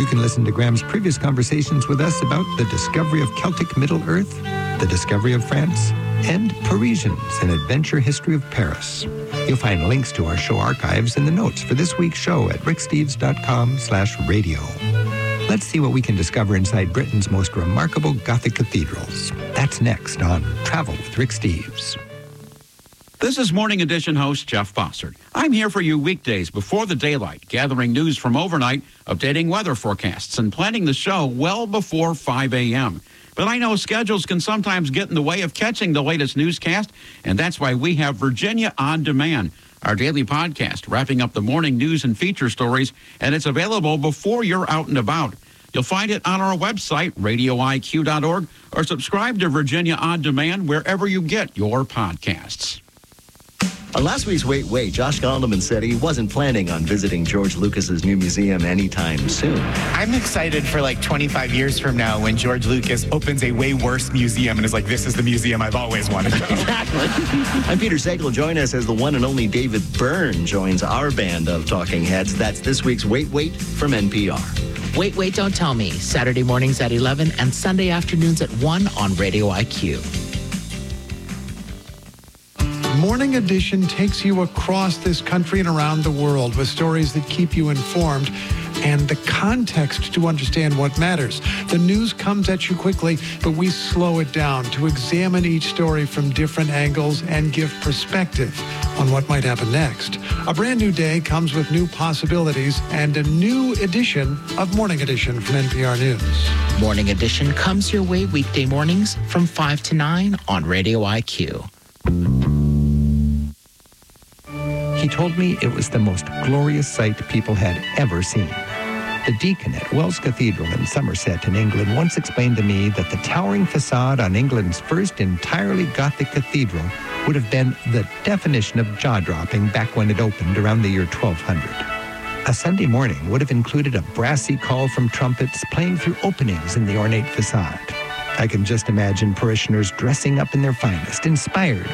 You can listen to Graham's previous conversations with us about the discovery of Celtic Middle Earth, the discovery of France, and Parisians, an adventure history of Paris. You'll find links to our show archives in the notes for this week's show at ricksteves.com/radio. Let's see what we can discover inside Britain's most remarkable Gothic cathedrals. That's next on Travel with Rick Steves. This is Morning Edition host Jeff Bossert. I'm here for you weekdays before the daylight, gathering news from overnight, updating weather forecasts, and planning the show well before 5 a.m. But I know schedules can sometimes get in the way of catching the latest newscast, and that's why we have Virginia On Demand, our daily podcast, wrapping up the morning news and feature stories, and it's available before you're out and about. You'll find it on our website, radioiq.org, or subscribe to Virginia On Demand wherever you get your podcasts. On last week's Wait, Josh Gondelman said he wasn't planning on visiting George Lucas's new museum anytime soon. I'm excited for like 25 years from now when George Lucas opens a way worse museum and is like, this is the museum I've always wanted to go. Exactly. I'm Peter Sagal. Join us as the one and only David Byrne joins our band of talking heads. That's this week's Wait from NPR. Wait, Don't Tell Me, Saturday mornings at 11 and Sunday afternoons at 1 on Radio IQ. Morning Edition takes you across this country and around the world with stories that keep you informed and the context to understand what matters. The news comes at you quickly, but we slow it down to examine each story from different angles and give perspective on what might happen next. A brand new day comes with new possibilities and a new edition of Morning Edition from NPR News. Morning Edition comes your way weekday mornings from 5 to 9 on Radio IQ. He told me it was the most glorious sight people had ever seen. The deacon at Wells Cathedral in Somerset in England once explained to me that the towering facade on England's first entirely Gothic cathedral would have been the definition of jaw-dropping back when it opened around the year 1200. A Sunday morning would have included a brassy call from trumpets playing through openings in the ornate facade. I can just imagine parishioners dressing up in their finest, inspired